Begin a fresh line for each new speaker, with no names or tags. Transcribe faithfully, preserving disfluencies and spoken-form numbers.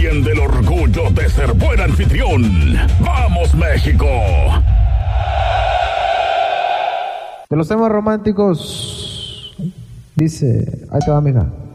siente el orgullo de ser buen anfitrión. ¡Vamos, México!
De los temas románticos, dice, ahí te va, mija.